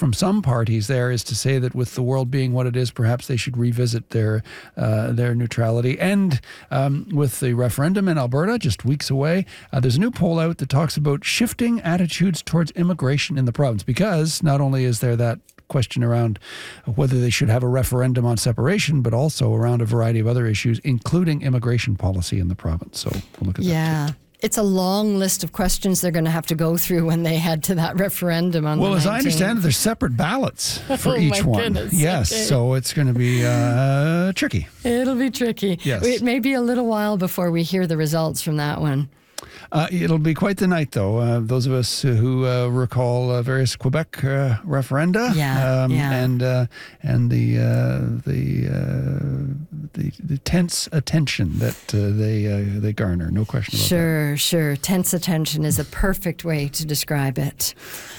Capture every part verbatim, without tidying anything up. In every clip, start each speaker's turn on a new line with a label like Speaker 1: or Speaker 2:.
Speaker 1: from some parties there is to say that with the world being what it is, perhaps they should revisit their uh, their neutrality. And um, with the referendum in Alberta just weeks away, uh, there's a new poll out that talks about shifting attitudes towards immigration in the province, because not only is there that question around whether they should have a referendum on separation, but also around a variety of other issues, including immigration policy in the province. So we'll look at
Speaker 2: yeah.
Speaker 1: that.
Speaker 2: Yeah. It's a long list of questions they're going to have to go through when they head to that referendum on
Speaker 1: well,
Speaker 2: the
Speaker 1: as
Speaker 2: nineteenth.
Speaker 1: I understand it, there's separate ballots for
Speaker 2: Oh,
Speaker 1: each
Speaker 2: my
Speaker 1: one.
Speaker 2: goodness.
Speaker 1: Yes,
Speaker 2: Okay.
Speaker 1: so it's going to be uh, tricky.
Speaker 2: It'll be tricky.
Speaker 1: Yes.
Speaker 2: It may be a little while before we hear the results from that one.
Speaker 1: Uh, it'll be quite the night, though. Uh, those of us who uh, recall uh, various Quebec uh, referenda,
Speaker 2: Yeah,
Speaker 1: um,
Speaker 2: yeah.
Speaker 1: and uh, and the uh, the, uh, the the tense attention that uh, they uh, they garner. No question about
Speaker 2: Sure, sure. Tense attention is a perfect way to describe it.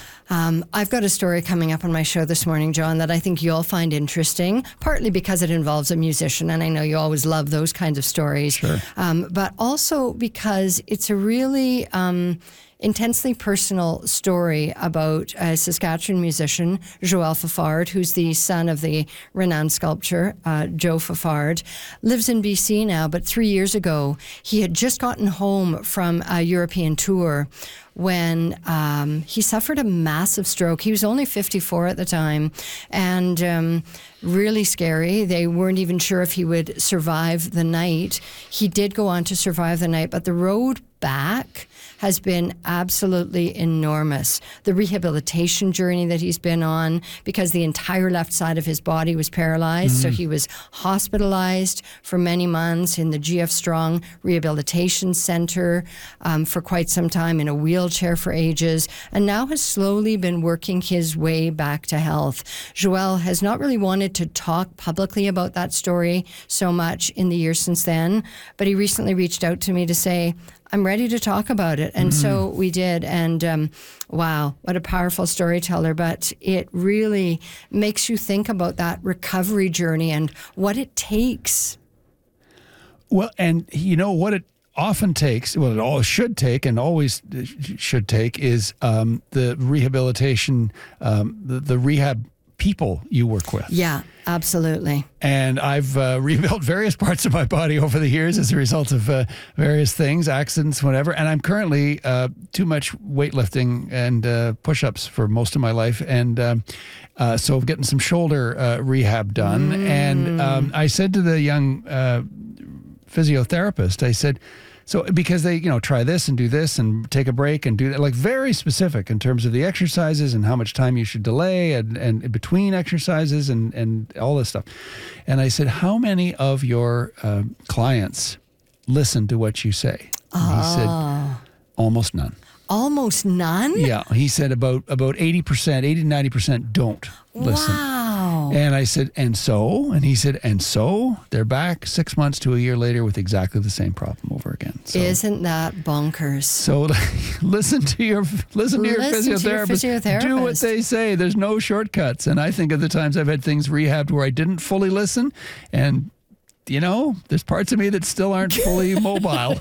Speaker 2: Um, I've got a story coming up on my show this morning, John, that I think you'll find interesting, partly because it involves a musician, and I know you always love those kinds of stories,
Speaker 1: Sure.
Speaker 2: um, but also because it's a really um, intensely personal story about a Saskatchewan musician, Joel Fafard, who's the son of the renowned sculptor, uh, Joe Fafard, lives in B C now, but three years ago, he had just gotten home from a European tour when um, he suffered a massive stroke. He was only fifty-four at the time, and um, really scary. They weren't even sure if he would survive the night. He did go on to survive the night, but the road back has been absolutely enormous. The rehabilitation journey that he's been on, because the entire left side of his body was paralyzed, mm-hmm. so he was hospitalized for many months in the G F Strong Rehabilitation Center um, for quite some time, in a wheelchair for ages, and now has slowly been working his way back to health. Joel has not really wanted to talk publicly about that story so much in the years since then, but he recently reached out to me to say, I'm ready to talk about it. And mm-hmm. so we did. And um, wow, what a powerful storyteller. But it really makes you think about that recovery journey and what it takes.
Speaker 1: Well, and you know what it often takes, well, it all should take and always should take is um, the rehabilitation, um, the, the rehab people you work with.
Speaker 2: Yeah, absolutely.
Speaker 1: And I've uh, rebuilt various parts of my body over the years as a result of uh, various things, accidents, whatever. And I'm currently uh, too much weightlifting and uh, push-ups for most of my life. And um, uh, so getting some shoulder uh, rehab done. Mm. And um, I said to the young uh, physiotherapist, I said, so because they, you know, try this and do this and take a break and do that, like very specific in terms of the exercises and how much time you should delay and, and between exercises and, and all this stuff. And I said, how many of your uh, clients listen to what you say? And
Speaker 2: oh.
Speaker 1: he said, almost none.
Speaker 2: Almost none?
Speaker 1: Yeah. He said about, about eighty percent, eighty to ninety percent don't listen.
Speaker 2: Wow.
Speaker 1: And I said, and so? And he said, and so? They're back six months to a year later with exactly the same problem over again. So,
Speaker 2: isn't that bonkers?
Speaker 1: So listen to your listen to your,
Speaker 2: listen
Speaker 1: physiotherapist.
Speaker 2: To your physiotherapist.
Speaker 1: Do what they say. There's no shortcuts. And I think of the times I've had things rehabbed where I didn't fully listen, and you know, there's parts of me that still aren't fully mobile.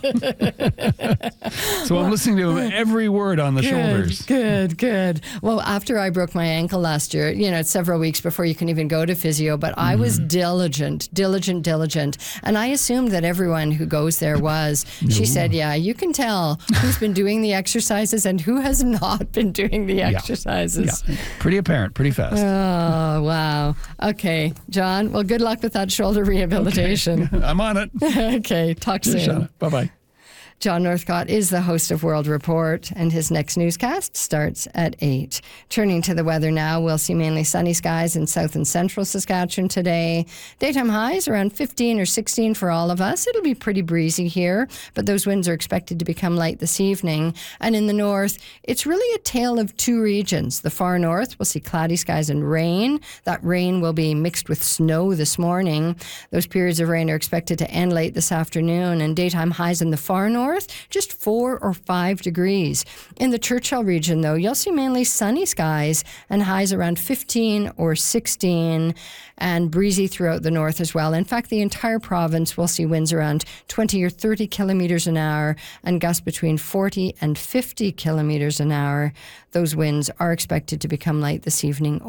Speaker 1: So I'm listening to every word on the
Speaker 2: good,
Speaker 1: shoulders.
Speaker 2: Good, good. Well, after I broke my ankle last year, you know, it's several weeks before you can even go to physio, but I was mm. diligent, diligent, diligent. And I assumed that everyone who goes there was.
Speaker 1: No.
Speaker 2: She said, yeah, you can tell who's been doing the exercises and who has not been doing the exercises.
Speaker 1: Yeah. Yeah. Pretty apparent, pretty fast.
Speaker 2: Oh, wow. Okay, John, well, good luck with that shoulder rehabilitation. Okay.
Speaker 1: I'm on it.
Speaker 2: Okay, talk soon.
Speaker 1: Bye-bye.
Speaker 2: John Northcott is the host of World Report, and his next newscast starts at eight. Turning to the weather now, we'll see mainly sunny skies in south and central Saskatchewan today. Daytime highs around fifteen or sixteen for all of us. It'll be pretty breezy here, but those winds are expected to become light this evening. And in the north, it's really a tale of two regions. The far north, we'll see cloudy skies and rain. That rain will be mixed with snow this morning. Those periods of rain are expected to end late this afternoon, and daytime highs in the far north, just four or five degrees. In the Churchill region, though, you'll see mainly sunny skies and highs around fifteen or sixteen, and breezy throughout the north as well. In fact, the entire province will see winds around twenty or thirty kilometers an hour and gusts between forty and fifty kilometers an hour. Those winds are expected to become light this evening